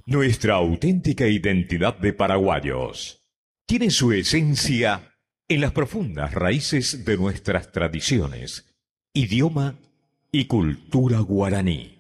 Nuestra auténtica identidad de paraguayos tiene su esencia en las profundas raíces de nuestras tradiciones, idioma y cultura guaraní.